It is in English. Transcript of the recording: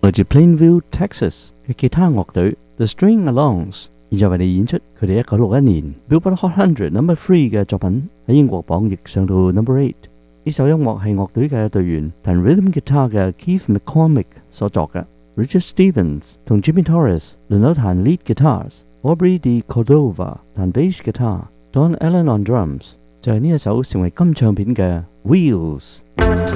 來自 Plainview, Texas 嘅吉他樂隊 The String Alongs，現在為你演出佢哋1961年 Billboard Hot 100 No.3 嘅作品，喺英國榜亦上到 No.8。呢首音樂係樂隊嘅隊員彈 rhythm guitar 嘅 Keith McCormick 所作嘅。Richard Stevens 同 Jimmy Torres 輪流彈 lead guitars，Aubrey de Cordova 彈 bass guitar，Don Allen on drums，就係呢一首成為金唱片嘅 Wheels。